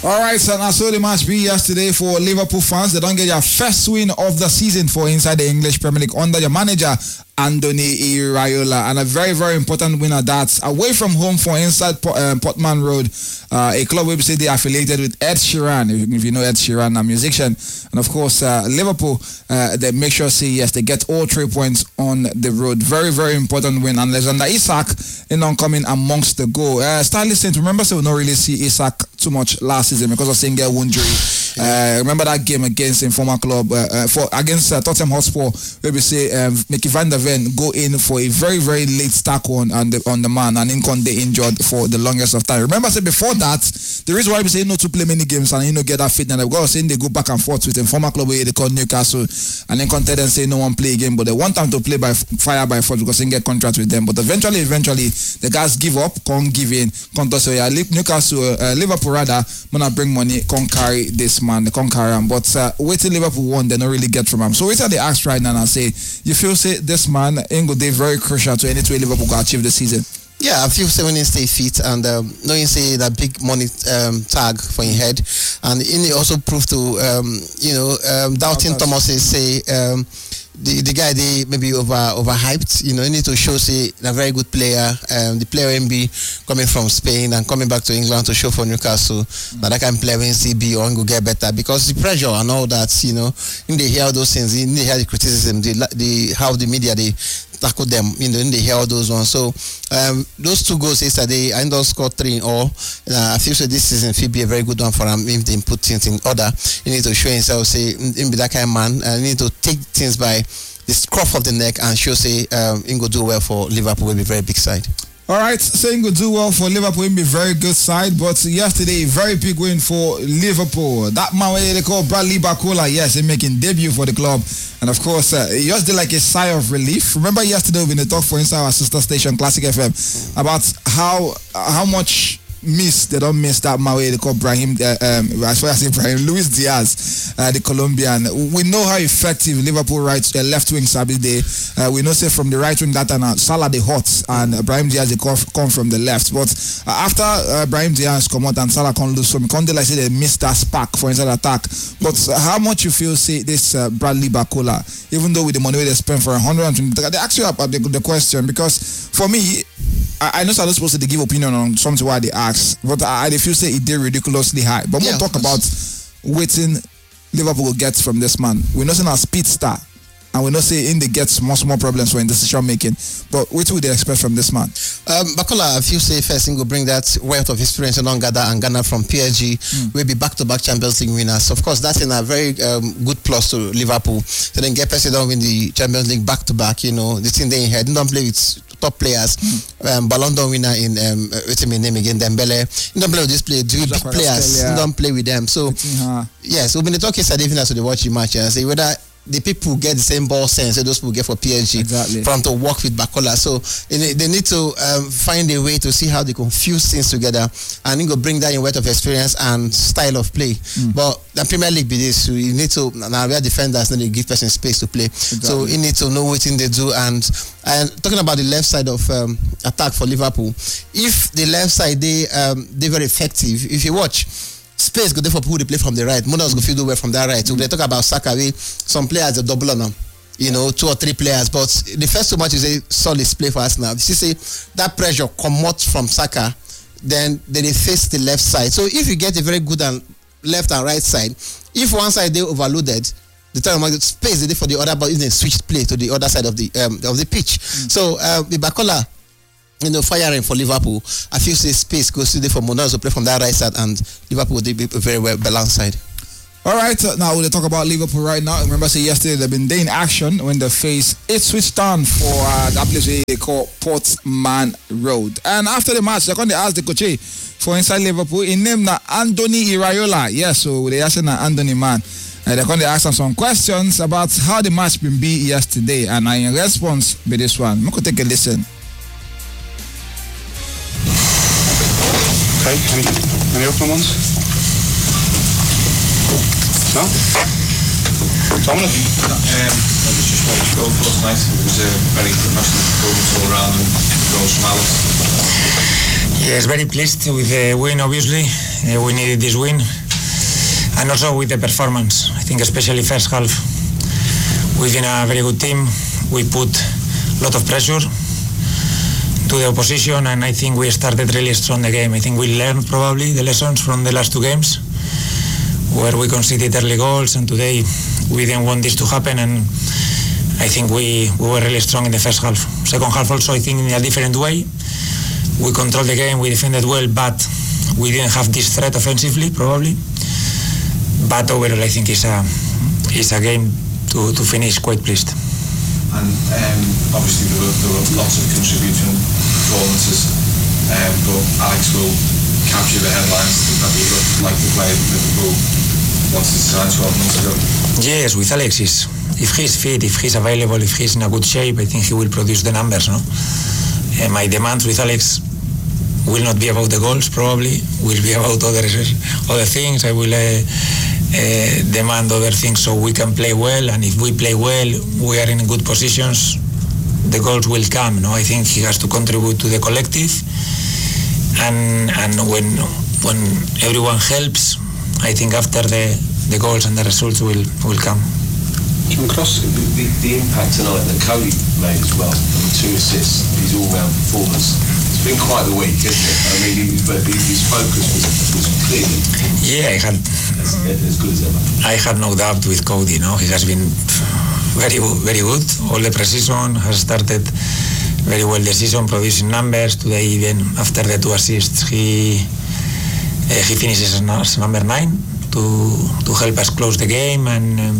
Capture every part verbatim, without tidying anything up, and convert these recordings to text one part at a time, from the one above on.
All right, so I saw the match be yesterday for Liverpool fans. They don't get their first win of the season for inside the English Premier League under your manager, Andoni Iraola, and a very, very important win at that. Away from home for inside um, Portman Road, uh, a club where we say they are affiliated with Ed Sheeran, if, if you know Ed Sheeran, a musician. And of course, uh, Liverpool, uh, they make sure, say, yes, they get all three points on the road. Very, very important win. And Alexander Isak, you know, coming amongst the goal. Uh, Stanley Saint, remember, so we don't really see Isak too much last season because of single injury. Uh, remember that game against in former club uh, uh, for against uh, Tottenham Hotspur, where we say um, Mickey van der Ven go in for a very very late tackle on on the, on the man, and Inconde injured for the longest of time. Remember, say before that, the reason why we say no to play many games and you know get that fitness, because saying they go back and forth with a former club where they call Newcastle, and then Conte then say no one play again, but they want them to play by fire by force because they get contract with them. But eventually, eventually the guys give up, can't give in, can't say yeah, Newcastle, uh, Liverpool rather, gonna bring money, can't carry this man, they can't carry him. But uh, waiting Liverpool won, they don't really get from him. So wait till they ask right now and say, you feel say this man ain't go very crucial to any way Liverpool can achieve the season? Yeah, I feel say when he stay fit and um, knowing say that big money um, tag for your head, and he also proved to um, you know um, doubting Thomas say um, the the guy they maybe over overhyped. You know, he need to show say a very good player. Um, the player M B coming from Spain and coming back to England to show for Newcastle mm-hmm. that I can play when C B or go get better, because the pressure and all that. You know, in they hear those things, in they hear the criticism, the the how the media they tackle them, you know, in they hear all those ones. So um, those two goals yesterday, I don't score three in all. Uh, I feel so this season will be a very good one for him if they put things in order. You need to show himself, say, him be that kind of man, and you need to take things by the scruff of the neck and show, say, um, he go do well for Liverpool, will be very big side. All right, saying go do well for Liverpool, will be very good side, but yesterday, very big win for Liverpool. That man, they call Bradley Barcola, yes, he's making debut for the club. And of course, uh, he just did like a sigh of relief. Remember yesterday when they talked for inside our sister station, Classic F M, about how how much miss they don't miss that Mawe they call Brahim uh, um, as far as Ibrahim Luis Diaz, uh, the Colombian. We know how effective Liverpool right uh, left wing Sabi day. Uh, we know say from the right wing that and uh, Salah the hot and uh, Brahim Diaz they come, come from the left. But uh, after uh, Brahim Diaz come out and Salah can't lose from Conde, like say they missed that spark for inside attack. But uh, how much you feel say this uh, Bradley Barcola, even though with the money they spent for one hundred twenty, they actually up the, the question, because for me, I, I know I'm not supposed to give opinion on something why they ask, but I, I feel say it did ridiculously high. But yeah, we'll talk about waiting Liverpool will get from this man. We're not saying a speed star, and we're not saying in they get small small problems for in decision making. But what would they expect from this man? Um, Barcola, I feel say first thing will bring that wealth of experience and gather and Ghana from P S G. Mm. Will be back to back Champions League winners. Of course, that's in a very um, good plus to Liverpool. So then get P S G down win the Champions League back to back. You know, the thing they had, don't play with top players. Mm. Um, Ballon d'Or winner in um, what's my name again? Dembele. You don't play with this player. Do you big players? You don't play with them. So uh-huh. yes, we've been talking yesterday even as they watch the match and say whether the people get the same ball sense that those people get for P S G exactly. from to work with Barcola. So they need to um, find a way to see how they can fuse things together and then go bring that in weight of experience and style of play. Mm. But the Premier League be this, so you need to now we are defenders, now they give person space to play. Exactly. So you need to know what thing they do. And and talking about the left side of um, attack for Liverpool, if the left side they um, they very effective, if you watch. Space go there for people to play from the right. Munoz go feel do well from that right. So mm-hmm. they talk about Saka, we some players are double on them. You know, two or three players. But the first two matches is a solid play for us now. You see that pressure come out from Saka, then then they face the left side. So if you get a very good and left and right side, if one side they overloaded, the time the space they did for the other, but then switch play to the other side of the um, of the pitch. Mm-hmm. So uh, the Barcola, you know, firing for Liverpool, I feel say space goes to the for Munoz to play from that right side, and Liverpool will be a very well balanced side. All right, uh, now we'll talk about Liverpool right now. Remember, say yesterday they've been there in action when they face Ipswich Town for uh, that place they call Portman Road. And after the match, they're going to ask the coach for inside Liverpool. He named uh, Andoni Iraola. Yes, so they asked uh, Andoni man. Uh, they're going to ask him some questions about how the match been be yesterday, and uh, in response to this one, I'm going to take a listen. Okay, any, any open ones? No? Dominic? Um, I was just watching the goal last night. It was a very professional performance all around and goals from Alex. Yes, very pleased with the win, obviously. Uh, we needed this win, and also with the performance. I think especially first half, we've been a very good team. We put a lot of pressure to the opposition, and I think we started really strong the game. I think we learned probably the lessons from the last two games, where we conceded early goals, and today we didn't want this to happen, and I think we, we were really strong in the first half. Second half also, I think in a different way. We controlled the game, we defended well, but we didn't have this threat offensively, probably. But overall, I think it's a, it's a game to, to finish quite pleased. And um, obviously there were, there were lots of contributing performances, um, but Alex will capture the headlines that we would like to play at Liverpool once it's signed twelve months ago. Yes, with Alex, is, if he's fit, if he's available, if he's in a good shape, I think he will produce the numbers, no? Uh, my demands with Alex will not be about the goals, probably, will be about other, other things. I will uh, uh, demand other things so we can play well, and if we play well, we are in good positions, the goals will come, no? I think he has to contribute to the collective, and and when when everyone helps, I think after the, the goals and the results will, will come. Jim Cross, the, the, the impact tonight that Cody made as well, and two assists, his all-round performance. It's been quite the week, isn't it? I mean, he, but his focus was, was clearly yeah, I had, as, as good as ever. I had no doubt with Cody, no? He has been very, very good. All the pre-season has started very well the season, producing numbers. Today, even after the two assists, he uh, he finishes as number nine to to help us close the game, and um,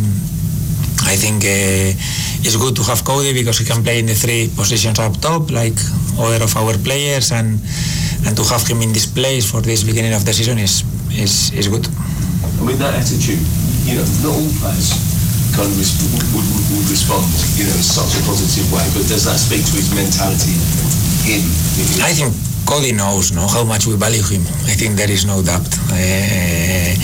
I think uh, it's good to have Cody because he can play in the three positions up top, like other of our players, and and to have him in this place for this beginning of the season is is is good. I mean, that attitude, you know, not all players kind of resp- would, would, would respond, you know, in such a positive way, but does that speak to his mentality in? in I think Cody knows, no, how much we value him. I think there is no doubt. Uh,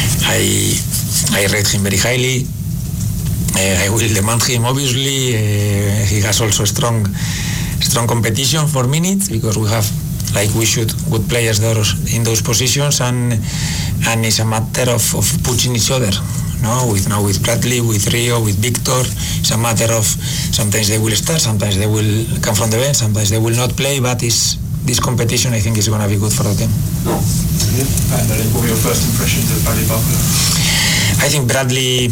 I I rate him very highly. Uh, I will demand him, obviously. Uh, he has also strong strong competition for minutes because we have, like we should, good players there in those positions, and and it's a matter of, of pushing each other. No, with now with Bradley, with Rio, with Victor, it's a matter of sometimes they will start, sometimes they will come from the bench, sometimes they will not play, but it's, this competition I think is going to be good for the team. No. And uh, what were your first impressions of Bradley Barcola? I think Bradley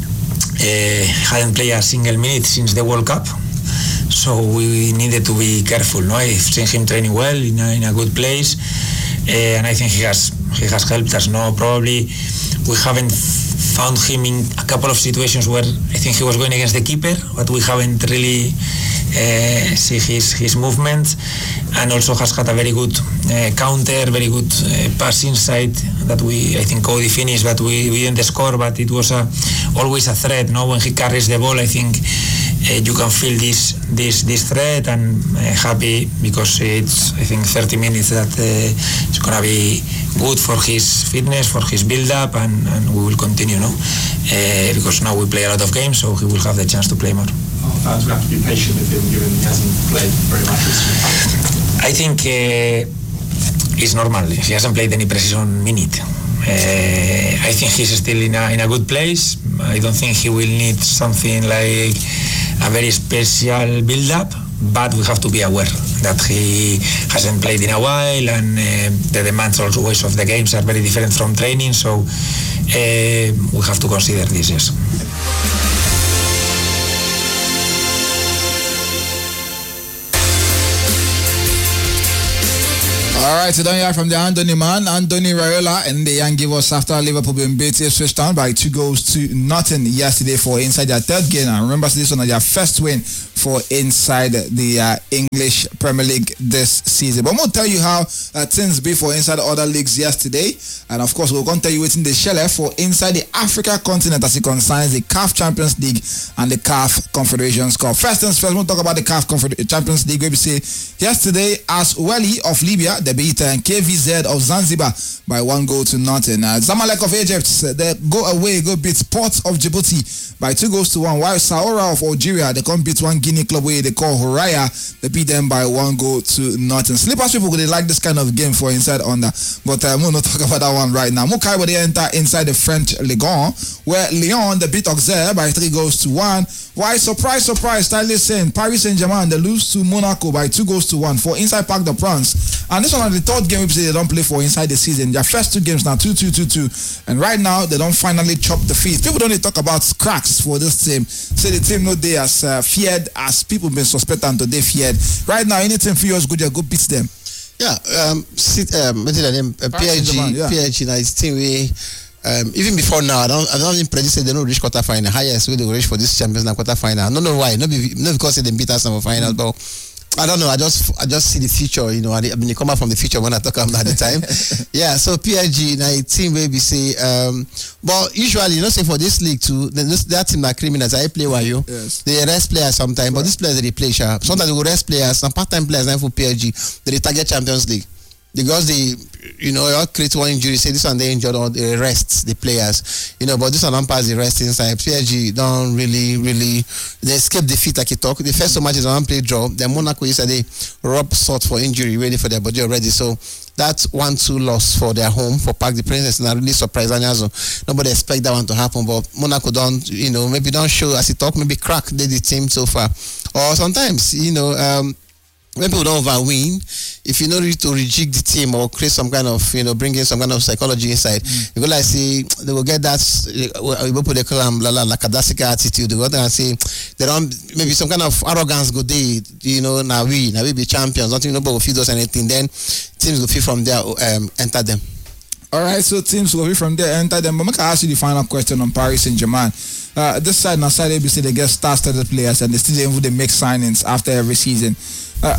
uh, hadn't played a single minute since the World Cup, so we needed to be careful. No, I've seen him training well in a, in a good place, uh, and I think he has he has helped us. No, probably we haven't found him in a couple of situations where I think he was going against the keeper, but we haven't really uh, seen his his movements, and also has had a very good uh, counter, very good uh, pass inside that we I think Cody finished, but we, we didn't score, but it was a, always a threat. No, when he carries the ball, I think uh, you can feel this this this threat, and uh, happy because it's I think thirty minutes that uh, it's gonna be good for his fitness, for his build-up, and, and we will continue, no? Uh, because now we play a lot of games, so he will have the chance to play more. Oh, fans will have to be patient with him given he hasn't played very much this week. I think uh, it's normal. He hasn't played any pre-season minute. Uh, I think he's still in a, in a good place. I don't think he will need something like a very special build-up, but we have to be aware that he hasn't played in a while, and uh, the demands always of the games are very different from training, so uh, we have to consider this, yes. All right, so don't hear from the Anthony man, Anthony Raiola, and the Young give us after Liverpool being beat Ipswich Town by two goals to nothing yesterday for inside their third game. And remember, this one is their first win for inside the uh, English Premier League this season. But I'm going to tell you how uh, things be for inside other leagues yesterday. And of course, we're going to tell you what's in the shell for inside the Africa continent as it concerns the C A F Champions League and the C A F Confederations Cup. First things first, we'll talk about the C A F Confeder- Champions League. Where we say yesterday, as Weli of Libya, they beat uh, K V Z of Zanzibar by one goal to nothing. Uh, Zamalek of Egypt, they go away, go beat Port of Djibouti by two goals to one, while Saoura of Algeria, they come beat one Guinea club where they call Horaya. They beat them by one goal to nothing. Slippers people, they like this kind of game for inside under. But uh, we'll not talk about that one right now. Mukai, they enter inside the French Ligue one, where Lyon, they beat Auxerre by three goals to one. Why, surprise, surprise, Stylish saying Paris Saint-Germain, they lose to Monaco by two goals to one for inside Parc des Princes. And this one is the third game we say they don't play for inside the season. Their first two games now, two two two two. And right now, they don't finally chop the feet. People don't talk about cracks for this team. Say the team no they as uh, feared as people been suspected until they feared. Right now, anything for yours good, you go beat them. Yeah, um, sit, um, what's the name? Uh, P S G, yeah. P S G, now it's team we. Um, even before now, I don't, I don't even predict they don't reach quarter final. Highest way they will reach for this Champions League quarter final. I don't know why. Not, be, not because they beat us in the final, but I don't know. I just I just see the future. You know, I mean, they come out from the future when I talk about the time. Yeah. So P S G, now a team where we say, um, but usually, you know, say for this league too, this, that team like criminals. I play while you. Yes. They rest players sometimes, but these players they play sharp. Sometimes they go rest players. Some part-time players now for P S G, they target Champions League. Because they, you know, all create one injury, say this one they injured or they rest the players, you know, but this one don't pass the rest inside. P S G don't really, really, they escape defeat like you talk. The first two matches on play draw, then Monaco yesterday rob sort for injury, ready for their body already. So that's one two loss for their home for Parc des Princes, and I really surprised Anyazo. Nobody expect that one to happen, but Monaco don't, you know, maybe don't show as you talk, maybe crack they the team so far. Or sometimes, you know, um, when people don't overwin, if you know to rejig the team or create some kind of, you know, bring in some kind of psychology inside, mm. you go like say they will get that we put the call la la like a dassica attitude. They go there and say they don't maybe some kind of arrogance go there, you know, now we now we be champions, nothing nobody will feed us anything. Then teams will feel from there um, enter them. All right, so teams will be from there enter them. But I can ask you the final question on Paris Saint-Germain. Uh, this side, now side A B C, they get star-studded players and they still even they make signings after every season. Uh,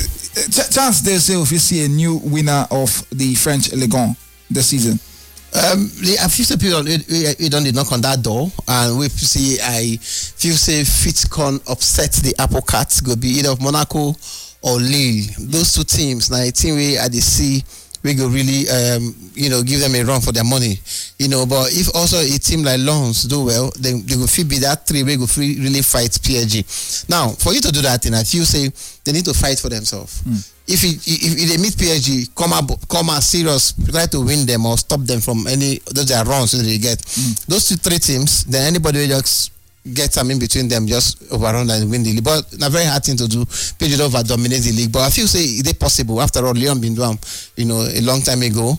ch- chance they say if you see a new winner of the French Ligue one this season. Um, a few people we, we, we don't knock on that door, and we see I feel say Fitzcon upset the apple cart. Go be either Monaco or Lille. Those two teams, now a team we at the sea. We go really, um, you know, give them a run for their money, you know. But if also a team like Lens do well, then they will be that three. We go free really fight P S G. Now, for you to do that, I feel say they need to fight for themselves. Mm. If, it, if if they meet P S G, come out, come out serious, try to win them or stop them from any those their runs that they get. Mm. Those two three teams, then anybody will just get some in between them, just overrun and win the league. But it's a very hard thing to do. P S G over dominate the league. But I feel say it's possible. After all, Lyon been down, you know, a long time ago.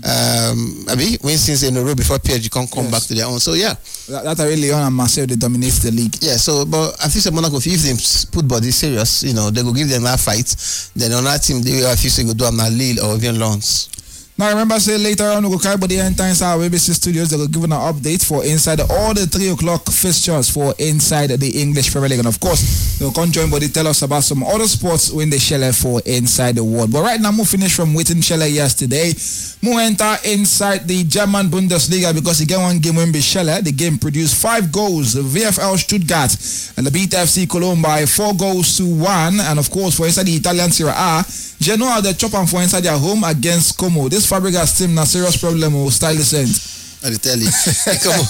Um, I mean, win since in a row before P S G can come yes. back to their own. So yeah, that, that's really Lyon and Marseille they dominate the league. Yeah. So, but I feel say Monaco, if they put body serious, you know, they will give them that fight. Then on that team, they will feel say go do them Lille or even Lens. Now remember, say later on we go carry the end times our B B C studios. They will give an update for inside all the three o'clock fixtures for inside the English Premier League, and of course they'll come join body tell us about some other sports when they share for inside the world. But right now, we finish from waiting Schelle yesterday. We enter inside the German Bundesliga because he get one game when be Schelle. The game produced five goals. The V F L Stuttgart and the beat F C Cologne by four goals to one, and of course for inside the Italian Serie A, Genoa the chop and for inside their home against Como. This Fabregas team na serious problem with style descent. I tell you. Come on.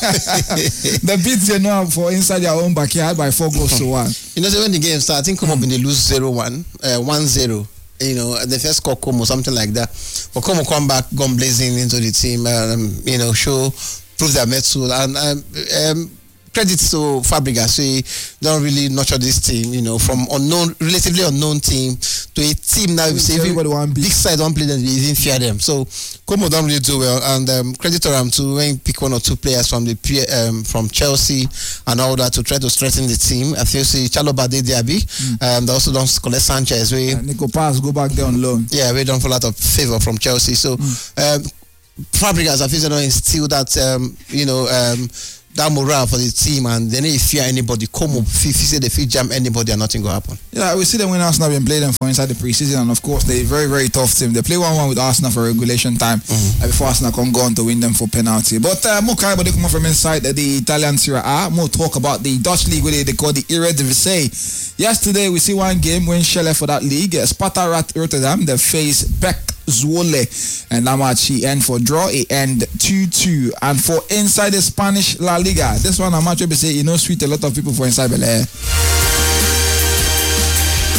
They beat Genoa for inside their own backyard by four goals to one. You know, so when the game started, I think Como mm. been they lose zero one, uh, one zero. You know, the first score Como, something like that. But Como come back, gone blazing into the team, um, you know, show, prove their mettle, and um, um, credit to Fabregas. So he don't really nurture this team, you know, from unknown, relatively unknown team to a team now. Say big side don't play them, they even fear them. So Como don't really do well, and um, credit to him to when pick one or two players from the um, from Chelsea and all that to try to strengthen the team. I feel see Chalobah de Diaby, mm. um, they also don't collect Sanchez. We yeah, Nico Paz go back there on loan. Yeah, we don't fall out of favor from Chelsea. So mm. um, Fabregas, I feel they don't instill that, um, you know. Um, that morale for the team, and they need to fear anybody. Come up, if you say they feel jam anybody and nothing will happen. Yeah, we see them when Arsenal been playing them for inside the preseason, and of course they very very tough team. They play one one with Arsenal for regulation time mm-hmm. before Arsenal can go on to win them for penalty. But uh, more carry they come from inside the Italian Serie A. More talk about the Dutch league where they, they call the Eredivisie. Yesterday we see one game when Schelle for that league. Sparta Rotterdam they face Beck Zwolle, and that match he end for draw, he end two two. And for inside the Spanish La Liga, this one a match we say you know sweet a lot of people for inside Bel Air.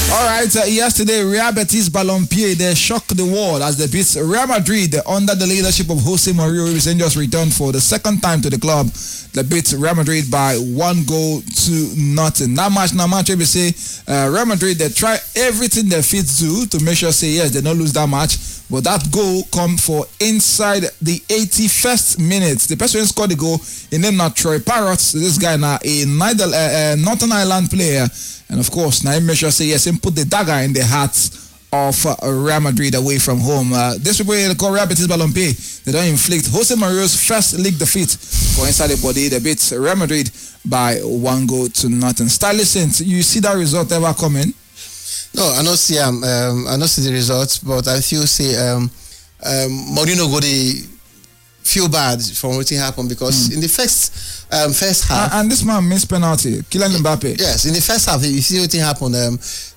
All right, uh, yesterday Real Betis Balompié, they shocked the world as they beat Real Madrid under the leadership of Jose Mourinho, who just returned for the second time to the club. They beat Real Madrid by one goal to nothing. That match, now match, we say uh, Real Madrid, they try everything their feet do to make sure, say yes, they don't lose that match. But that goal come for inside the eighty-first minute. The person who scored the goal, his name now Troy Parrott. This guy now a Nidal, uh, uh, Northern Ireland player. And of course, now he make sure say yes, and put the dagger in the hearts of uh, Real Madrid away from home. Uh, this people they call Real Betis Balompié. They don't inflict Jose Mourinho's first league defeat for inside the body. They beat Real Madrid by one goal to nothing. Stylist, you see that result ever coming? No, I don't see um, um I don't see the results, but I feel say um um Mourinho go the feel bad from what happened because mm. in the first um first half and, and this man missed penalty, Kylian Mbappe. Yes, in the first half, you see what happened. Um,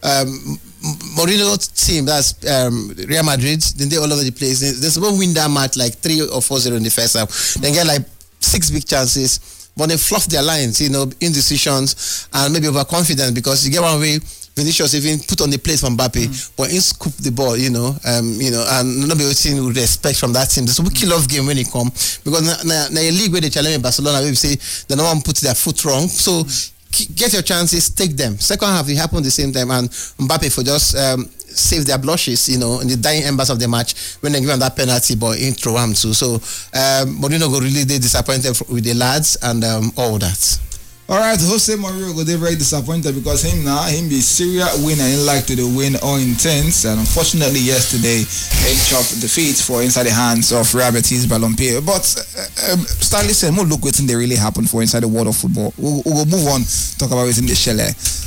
um Mourinho's team, that's um, Real Madrid, then they all over the place. They're supposed to win that match like three or four zero in the first half. They get like six big chances, but they fluff their lines, you know, indecisions and maybe overconfidence because you get one way. Vinicius even put on the plate from Mbappe, mm. but he scoop the ball, you know, um, you know, and nobody will see with respect from that team. So we kill off game when it come because now a league where they challenge Barcelona, we say the no one put their foot wrong. So mm. get your chances, take them. Second half it happened the same time, and Mbappe for just um, save their blushes, you know, in the dying embers of the match when they give him that penalty, but in throw him too. So um, Mourinho got really disappointed with the lads and um, all that. All right, Jose Mourinho got very disappointed because him now, him be serious winner, he like to the win all intense, and unfortunately yesterday he chopped defeat for inside the hands of Real Betis Balompié. But uh, um, Stylist, we'll look what they really happened for inside the world of football. We'll, we'll move on, talk about it in the shell.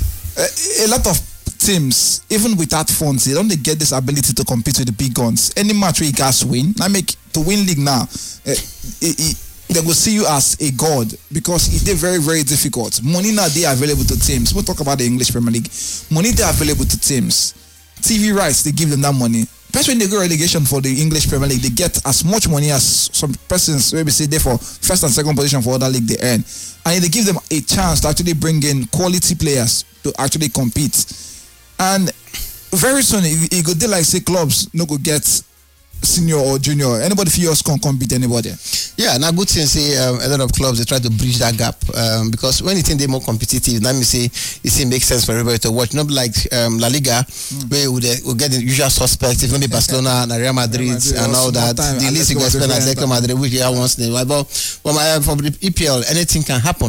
Uh, a lot of teams, even without funds, they don't get this ability to compete with the big guns. Any match where you guys win, I make to win league now. Uh, it, it, they will see you as a god because it's very, very difficult. Money now they are available to teams. We'll talk about the English Premier League. Money they are available to teams. T V rights, they give them that money. Especially when they go relegation for the English Premier League, they get as much money as some persons maybe say they for first and second position for other league they earn. And they give them a chance to actually bring in quality players to actually compete. And very soon it, it could be like say clubs no go get senior or junior. Anybody for yours can compete anybody. Yeah, now good thing say um, a lot of clubs they try to bridge that gap um, because when you think they're more competitive, let me say it still makes sense for everybody to watch. Not like um, La Liga mm. where we will get the usual suspects, if maybe Barcelona and Real Madrid, Real Madrid and all that. Time, the least you can spend Atletico Madrid, which yeah once in a while. But for my for the E P L, anything can happen.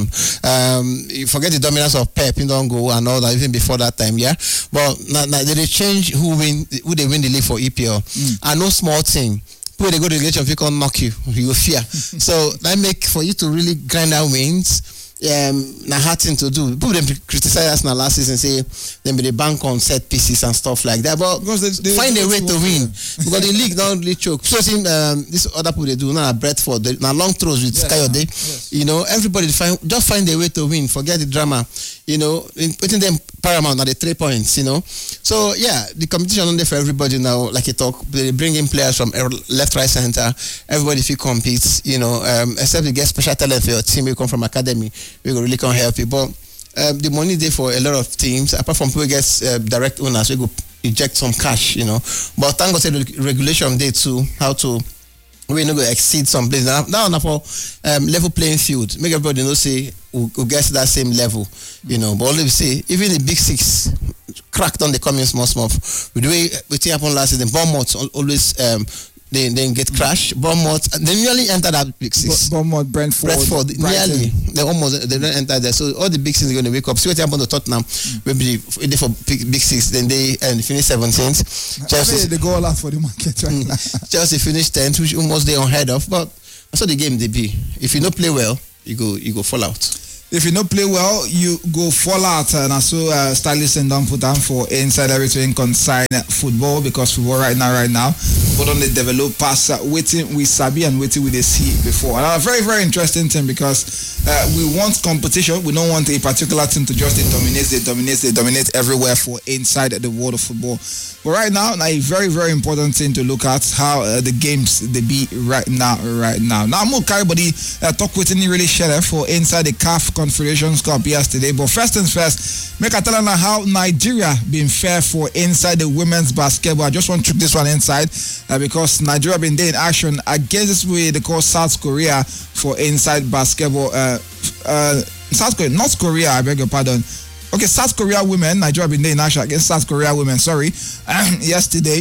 Um, you forget the dominance of Pep, you don't go and all that even before that time, yeah. But now, now they change who win, who they win the league for E P L. Mm. And no small thing. When they go to the relegation, if you can't knock you, you will fear. So that make for you to really grind out wins. Um, na hard thing to do. People them criticize us now last season, say them be the bank on set pieces and stuff like that. But because they, they find a way to win because the league don't really choke. So see, um, this other people they do now Brentford, they, now long throws with yes, Coyote. Yes. You know, everybody find just find a way to win. Forget the drama. You know, in putting them paramount at the three points. You know, so yeah, the competition on there for everybody now. Like you talk, they bring in players from left, right, center. Everybody if you compete, you know, um, except you get special talent for your team, you come from academy. We really can't help you, but um, the money there for a lot of teams. Apart from people get uh, direct owners, we go eject some cash, you know. But thank God, say the regulation there too, how to we not go exceed some place. Now, now for um, level playing field, make everybody know say who, who gets that same level, you know. But always say even the big six cracked on the coming small small. With the way we think happened last season, Bournemouth always. Um, They then get crashed. Bournemouth, they nearly enter that big six. Bournemouth, Brentford, Brentford, nearly. They almost they don't enter there. So all the big six are going to wake up. See what happened to Tottenham. Mm. Maybe they for big, big six, then they and finish seventeenth. Chelsea they go all out for the market right now. Chelsea finished tenth, which almost they unheard of. But that's how the game they be. If you don't play well, you go you go fall out. If you don't play well, you go fall out. And I saw uh, Stylist and don't put down for inside everything concern football because football right now, right now. but on the develop pass, uh, waiting with Sabi and waiting with the C before. And a very, very interesting thing because uh, we want competition. We don't want a particular team to just they dominate, they dominate, they dominate everywhere for inside the world of football. But right now, now a very, very important thing to look at how uh, the games they be right now, right now. Now, I'm going to everybody uh, talk with any really share for inside the C A F Confederations Cup yesterday. But first things first, make a tell you how Nigeria been fair for inside the women's basketball. I just want to check this one inside uh, because Nigeria been there in action against this way they call South Korea for inside basketball. Uh, uh, South Korea, North Korea, I beg your pardon. Okay, South Korea women, Nigeria been there in action against South Korea women, sorry, um, yesterday.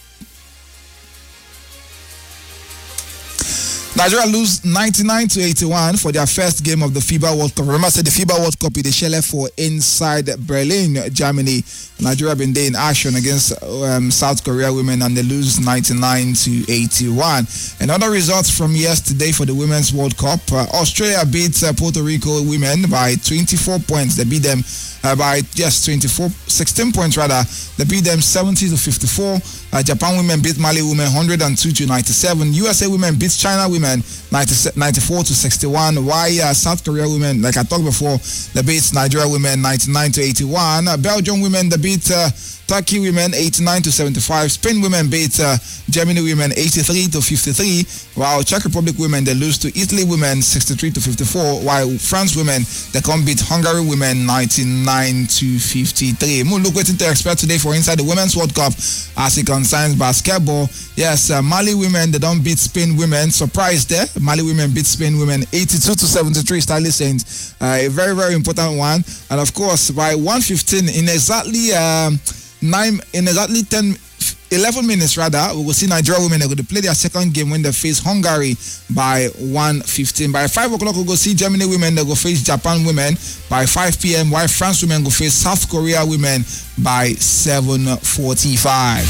Nigeria lose ninety-nine to eighty-one for their first game of the FIBA World Cup. Remember, I said the FIBA World Cup is the shell for inside Berlin, Germany. Nigeria been there in action against um, South Korea women and they lose ninety-nine to eighty-one. And other results from yesterday for the Women's World Cup. Uh, Australia beat uh, Puerto Rico women by twenty-four points. They beat them uh, by, yes, twenty-four, sixteen points rather. They beat them seventy to fifty-four. Uh, Japan women beat Mali women one hundred two to ninety-seven. U S A women beat China women ninety-four to sixty-one. While uh, South Korea women, like I talked before, they beat Nigeria women ninety-nine to eighty-one. Uh, Belgium women, they beat uh, Turkey women eighty-nine to seventy-five. Spain women beat uh, Germany women eighty-three to fifty-three. While Czech Republic women, they lose to Italy women sixty-three to fifty-four. While France women, they come beat Hungary women ninety-nine to fifty-three. We'll look waiting to expect today for inside the Women's World Cup as it concerns basketball. Yes, uh, Mali women, they don't beat Spain women. Surprise there. Mali women beat Spain women eighty-two to seventy-three. Stylish Saints, uh, a very, very important one. And of course, by one fifteen in exactly um, nine, in exactly ten, eleven minutes rather, we will see Nigeria women. They're going to play their second game when they face Hungary by one fifteen. By five o'clock, we'll go see Germany women. They go face Japan women by five p.m. While France women go face South Korea women by seven forty-five.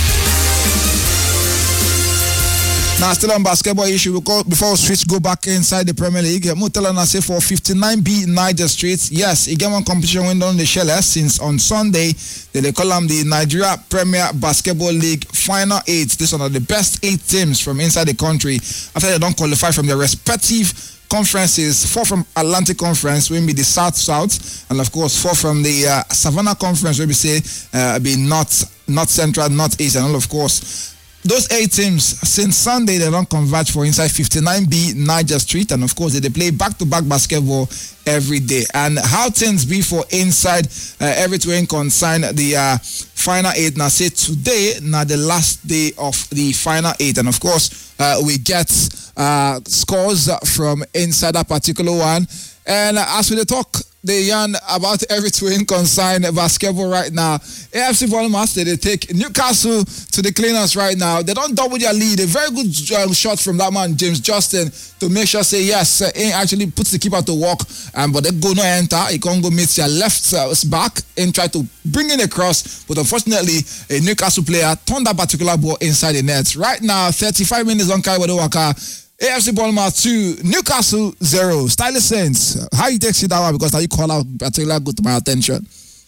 Now, still on basketball issue, we go, before we switch, go back inside the Premier League. Mutala say for fifty-nine B Niger Street. Yes, he get one competition went on the Shellers since on Sunday. They, they call them the Nigeria Premier Basketball League Final Eight. This one are the best eight teams from inside the country after they don't qualify from their respective conferences. Four from Atlantic Conference, will be the South South, and of course four from the uh, Savannah Conference, where we say uh, be North, North Central, North East, and all of course. Those eight teams, since Sunday, they don't converge for inside fifty-nine B Niger Street. And of course, they, they play back-to-back basketball every day. And how things be for inside uh, everything concern the uh, final eight. Now, say today, now the last day of the final eight. And of course, uh, we get uh, scores from inside that particular one. And uh, as we talk, they yarn about everything concerned basketball right now. A F C Bournemouth, they take Newcastle to the cleaners right now. They don't double their lead. A very good um, shot from that man, James Justin, to make sure, say, yes, uh, he actually puts the keeper to work. Um, but they go no enter. He can't go meet their left uh, back and try to bring in a cross. But unfortunately, a Newcastle player turned that particular ball inside the net. Right now, thirty-five minutes on Kaiwado Waka. A F C Bournemouth two, Newcastle zero. Stylish Saints, how you take it that one? Because now you call out particularly good to my attention.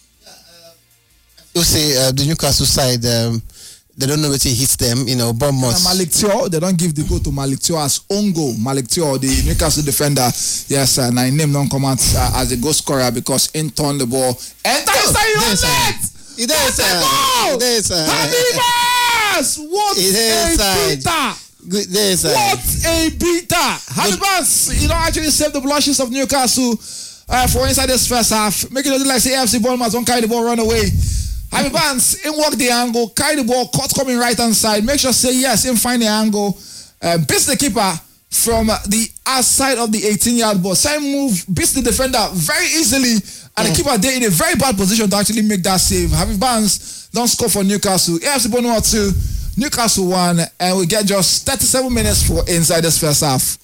You say uh, the Newcastle side, um, they don't know what it hits them, you know, Bournemouth. Malik Tio, they don't give the goal to Malik Tio as own goal. Malik Tio, the Newcastle defender, yes, and I name don't come out uh, as a goal scorer because in turn the ball. Enter inside your net! It is a goal! It is a Habibas! What a beater! Good day, sir. What a beater! Habibas, you know, actually saved the blushes of Newcastle uh, for inside this first half. Making it look like say A F C Bournemouth don't carry the ball, run away. Habibas, in walk the angle, carry the ball, cut coming right hand side. Make sure say yes, in find the angle. Uh, beats the keeper from the outside of the eighteen-yard box. Same move, beats the defender very easily. And the keeper there in a very bad position to actually make that save. Habibas don't score for Newcastle. A F C Bournemouth two. Newcastle one, and we get just thirty-seven minutes for inside this first half. We never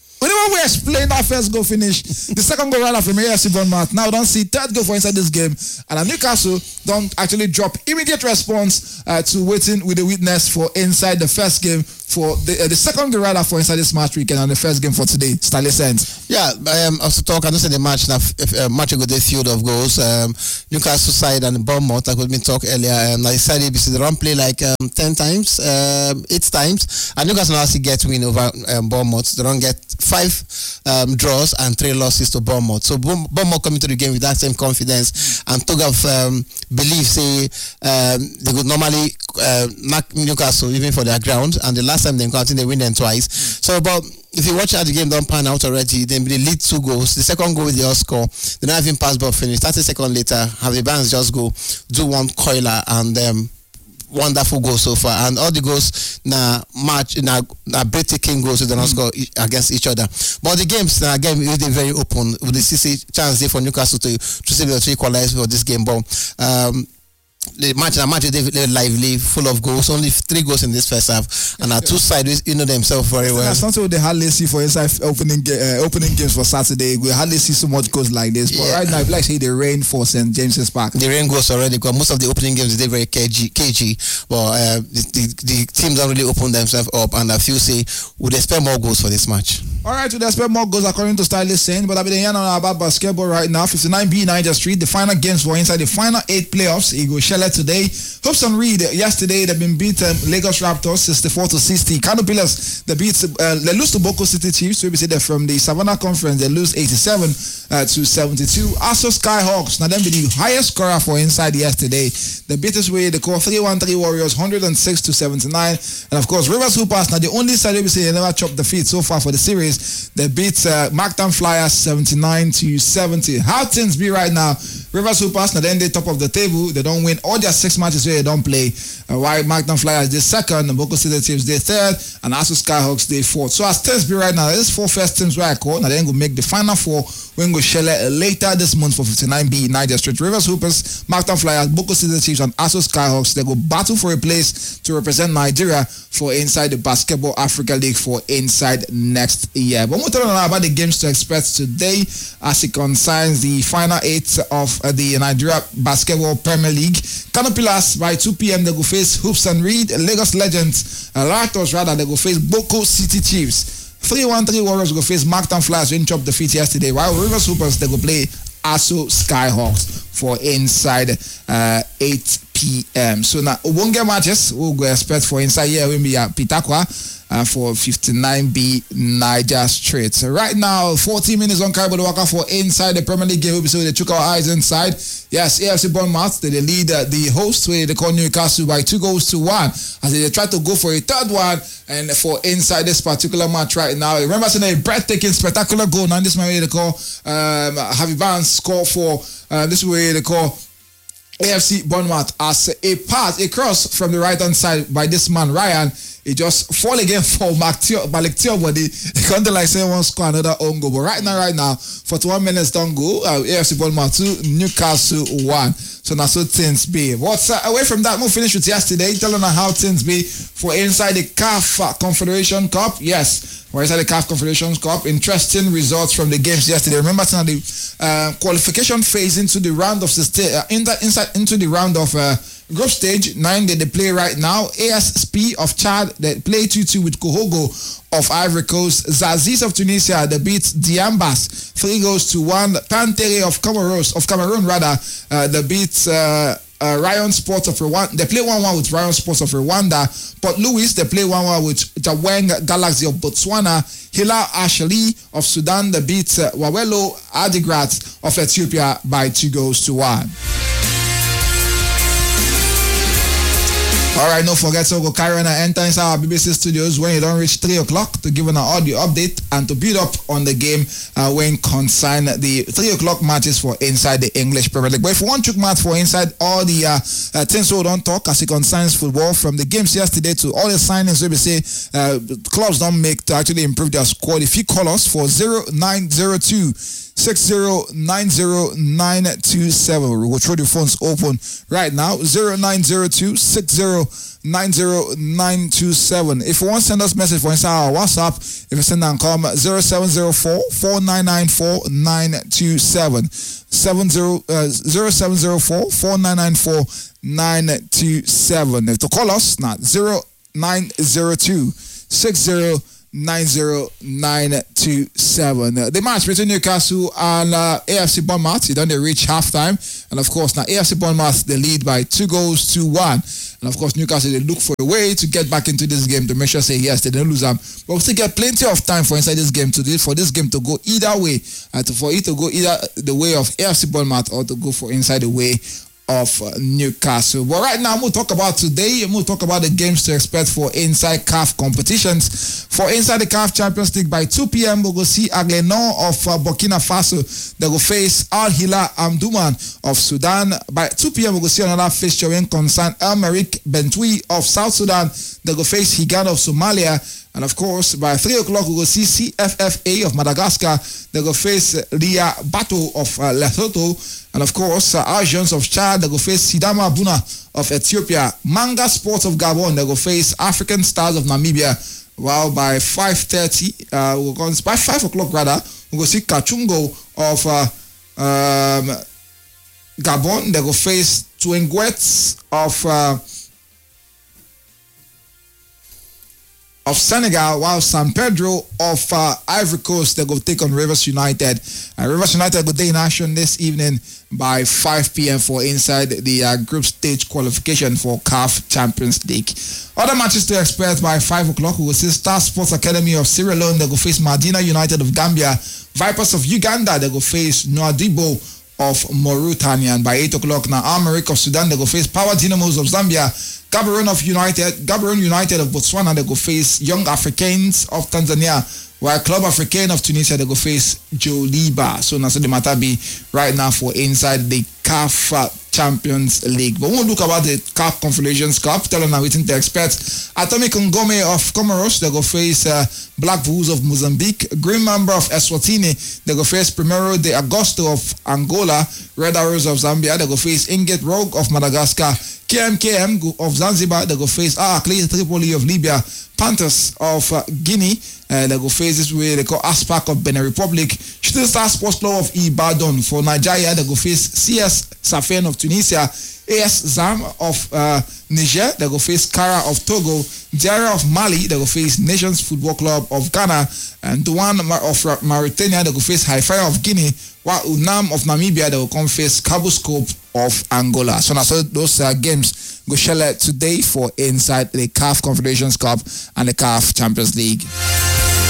Before we explain that first goal finish, the second goal rather from A F C Bournemouth. Now don't see third goal for inside this game, and Newcastle don't actually drop immediate response uh, to waiting with the witness for inside the first game for the uh, the second goal rather for inside this match weekend and the first game for today. Stanley Saints. Yeah, um, also talk. I know say the match now uh, match ago the field of goals. Um, Newcastle side and Bournemouth. Like we been talk earlier. Um, I said A B C they run play like um, ten times, um, eight times, and Newcastle now actually get win over um, Bournemouth. They don't get five um, draws and three losses to Bournemouth. So Bournemouth coming to the game with that same confidence and talk of um, belief. Say um, they would normally uh, knock Newcastle even for their ground, and the last time they encountered they win them twice. So, but if you watch how the game don't pan out already, then they lead two goals. The second goal with the score, they don't even pass ball finish. thirty seconds later, have the Barnes just go do one coiler and um, wonderful goal so far, and all the goals na match na na breathtaking goals they don't mm. score e- against each other. But the games na game is very open with the C C chance there for Newcastle to to see to equalize for this game. But um, the match, the match is lively, full of goals. Only three goals in this first half, and our two sides, you know themselves very well. That's not what they hardly see for inside opening uh, opening games for Saturday. We hardly see so much goals like this. But yeah. Right now, like say the rain for Saint James's Park. The rain goes already because most of the opening games they very cagey, cagey. But uh, the, the, the teams don't really open themselves up, and a few say would expect more goals for this match. All right, we expect more goals according to Stylist saying. But I've been hearing about basketball right now. fifty-nine B Niger Street. The final games for inside the final eight playoffs. Eagle Shell today. Hoops and Reed yesterday they've been beaten um, Lagos Raptors sixty-four to sixty. Kano Pillars they beat uh, they lose to Boko City Chiefs. So we say they're from the Savannah Conference they lose eighty-seven uh, to seventy-two. Aso Skyhawks now them be the highest scorer for inside yesterday. They beat us with the core three one three Warriors one oh six to seventy-nine, and of course Rivers Hoopers now the only side we say they never chopped the feet so far for the series. They beat uh, Marktown Flyers seventy-nine to seventy. How things be right now? Rivers Hoopers now then they top of the table. They don't win all their six matches where they don't play. Uh, while Marktown Flyers they second, and Boko City Chiefs they third, and Aso Skyhawks they fourth. So as things be right now, there's four first teams where I call. Now then go make the final four when go shell later this month for fifty-nine B Niger Street. Rivers Hoopers, Marktown Flyers, Boko City Chiefs, and Aso Skyhawks they go battle for a place to represent Nigeria for inside the Basketball Africa League for inside next year. But we'll tell you about the games to expect today as it concerns the final eight of uh, the Nigeria Basketball Premier League. Kano Pillars by two p.m. they go face Hoops and Reed. Lagos Legends, uh, Raptors rather, they go face Boko City Chiefs. three one three Warriors go face Marktown Flyers when chopped defeat yesterday, while Rivers Hoopers they go play Aso Skyhawks for inside uh, eight p.m. So now one game matches we'll go expect for inside here will be at Pitakwa uh, for fifty-nine B Niger Street. So right now fourteen minutes on Kaibo Waka for inside the Premier League game. So they took our eyes inside. Yes, A F C Bournemouth they, they lead uh, the host where they call Newcastle by two goals to one as they, they try to go for a third one. And for inside this particular match right now, remember saying a breathtaking, spectacular goal. Now this is way they call um, Harvey Barnes score for uh, this way they call A F C Bournemouth as a pass, a cross from the right hand side by this man Ryan. It just fall again for Malik Tiobody. They can't like say one score another own goal. But right now, right now, forty-one minutes don't go. Uh, A F C Bournemouth two, Newcastle one. So now so things be. What's uh, away from that? We'll finish with yesterday. Telling us how things be for inside the C A F Confederation Cup. Yes. For inside the C A F Confederation Cup. Interesting results from the games yesterday. Remember now the uh, qualification phase into the round of the sta- uh, in the, inside into the round of uh, group stage nine that they play right now. A S P of Chad they play two two with Kohogo of Ivory Coast. Zaziz of Tunisia they beat Diambas three goals to one. Pantere of Comoros of Cameroon rather uh, they beat uh, uh, Ryan Sports of Rwanda. They play one one with Ryan Sports of Rwanda. Port Louis they play one one with Jaweng Galaxy of Botswana. Hilal Ashali of Sudan they beat uh, Wawelo Adigrat of Ethiopia by two goals to one. All right, don't forget to go carry on and enter inside our B B C studios when you don't reach three o'clock to give an audio update and to build up on the game uh, when concern the three o'clock matches for inside the English Premier League. But if you want to match for inside all the uh, uh, things we don't talk as it concerns football from the games yesterday to all the signings we say uh, clubs don't make to actually improve their squad. If you call us for zero nine zero two six zero nine zero nine two seven. We'll go through the phones open right now. zero nine zero two six zero nine zero nine two seven. If you want to send us a message for inside our WhatsApp, if you send and call zero seven zero four four nine nine four nine two seven. Seven zero uh, zero seven zero four four nine nine four nine two seven. If to call us now zero nine zero two six zero nine zero nine two seven. Uh, the match between Newcastle and uh, A F C Bournemouth, it done they reach halftime, and of course now A F C Bournemouth they lead by two goals to one, and of course Newcastle they look for a way to get back into this game to make sure say yes they don't lose them, but we still get plenty of time for inside this game to do for this game to go either way, and to, for it to go either the way of A F C Bournemouth or to go for inside the way of uh, Newcastle. But right now, we'll talk about today, and we'll talk about the games to expect for inside C A F competitions. For inside the C A F Champions League, by two p.m., we'll go see Aglenon of uh, Burkina Faso. They will face Al Hilal Amdouman of Sudan. By two p.m., we'll go see another fixture in concern El Merrick Bentoui of South Sudan. They will face Higan of Somalia. And of course, by three o'clock, we will see C F F A of Madagascar. They will face Ria Bato of uh, Lesotho. And of course, uh, Argents of Chad. They will face Sidama Buna of Ethiopia. Manga Sports of Gabon. They will face African Stars of Namibia. While by five thirty, uh, we'll go, by five o'clock rather, we will see Kachungo of uh, um, Gabon. They will face Tuenguets of... Uh, of Senegal, while San Pedro of uh, Ivory Coast, they go take on Rivers United. And Rivers United will be in action this evening by five p.m. for inside the uh, group stage qualification for C A F Champions League. Other matches to expect by five o'clock, we will see Star Sports Academy of Sierra Leone. They go face Medina United of Gambia. Vipers of Uganda, they go face Nouadhibou of Mauritania. And by eight o'clock, now Al-Merrick of Sudan, they go face Power Dynamos of Zambia. Gaborone of United, Gaborone United of Botswana, they go face Young Africans of Tanzania, while Club Africain of Tunisia, they go face Joliba. So that's the matter be right now for inside the C A F Champions League. But we'll look about the C A F Confederations Cup, telling now waiting to expect. Atomic Ngome of Comoros, they go face uh, Black Bulls of Mozambique. Green Mamba of Eswatini, they go face Primero de Agosto of Angola. Red Arrows of Zambia, they go face Inget Rogue of Madagascar. K M K M of Zanzibar, they go face Ah Tripoli of Libya. Panthers of uh, Guinea, uh, they go face this way, they call Aspak of Benin Republic. Shooting Star Sports Club of Ibadan for Nigeria, they go face C S Safin of Tunisia. A S Zam of uh, Niger, they go face Kara of Togo. Diarra of Mali, they go face Nations Football Club of Ghana. And Douane of Mauritania, they go face Haifai of Guinea. While Unam of Namibia, they will come face Cabo Scope of Angola. So now so those uh, games go shell out today for inside the C A F Confederations Cup and the C A F Champions League.